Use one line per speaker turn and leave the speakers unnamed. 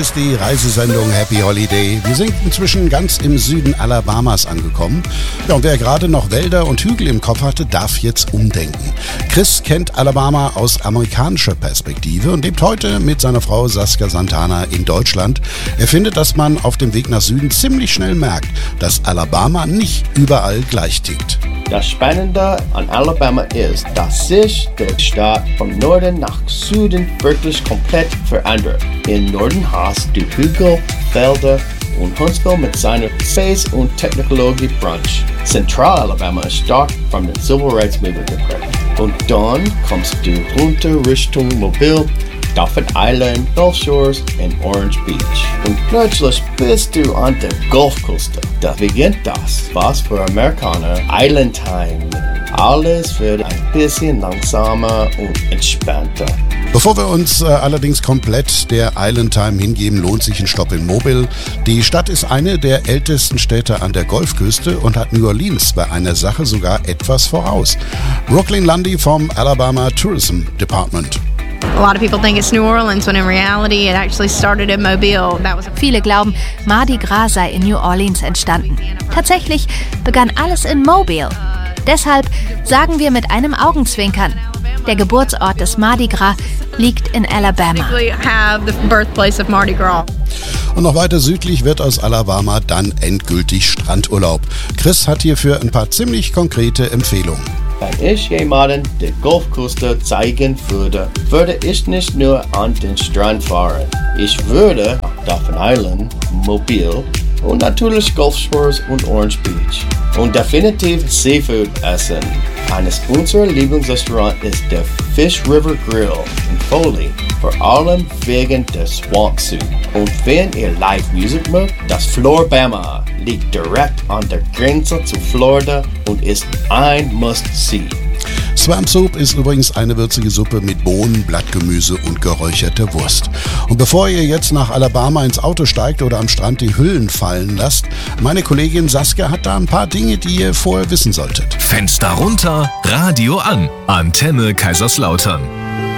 ist die Reisesendung Happy Holiday. Wir sind inzwischen ganz im Süden Alabamas angekommen. Ja, und wer gerade noch Wälder und Hügel im Kopf hatte, darf jetzt umdenken. Chris kennt Alabama aus amerikanischer Perspektive und lebt heute mit seiner Frau Saskia Santana in Deutschland. Er findet, dass man auf dem Weg nach Süden ziemlich schnell merkt, dass Alabama nicht überall gleich tickt.
Das Spannende an Alabama ist, dass sich der Staat vom Norden nach Süden wirklich komplett verändert. Im Norden hast du Hügel, Felder und Huntsville mit seiner Space- und Technologie-Branche. Zentral-Alabama ist stark von der Civil Rights Movement geprägt. Und dann kommst du runter Richtung Mobile, Dauphin Island, Gulf Shores und Orange Beach. Und plötzlich bist du an der Golfküste. Da beginnt das, was für Amerikaner Island Time. Alles wird ein bisschen langsamer und entspannter.
Bevor wir uns allerdings komplett der Island Time hingeben, lohnt sich ein Stopp in Mobile. Die Stadt ist eine der ältesten Städte an der Golfküste und hat New Orleans bei einer Sache sogar etwas voraus. Brooklyn Lundy vom Alabama Tourism Department.
A lot of people think it's New Orleans, when in reality it actually started in Mobile.
Viele glauben, Mardi Gras sei in New Orleans entstanden. Tatsächlich begann alles in Mobile. Deshalb sagen wir mit einem Augenzwinkern, der Geburtsort des Mardi Gras liegt in Alabama.
Und noch weiter südlich wird aus Alabama dann endgültig Strandurlaub. Chris hat hierfür ein paar ziemlich konkrete Empfehlungen.
Wenn ich jemanden die Golfküste zeigen würde, würde ich nicht nur an den Strand fahren. Ich würde nach Dauphin Island, Mobile und natürlich Gulf Shores und Orange Beach. Und definitiv Seafood essen. Eines unserer Lieblingsrestaurants ist der Fish River Grill in Foley, vor allem wegen der Swamp Soup. Und wenn ihr Live-Musik mögt, das Floribama liegt direkt an der Grenze zu Florida und ist ein Must-See.
Swamp Soup ist übrigens eine würzige Suppe mit Bohnen, Blattgemüse und geräucherter Wurst. Und bevor ihr jetzt nach Alabama ins Auto steigt oder am Strand die Hüllen fallen lasst, meine Kollegin Saskia hat da ein paar Dinge, die ihr vorher wissen solltet.
Fenster runter, Radio an. Antenne Kaiserslautern.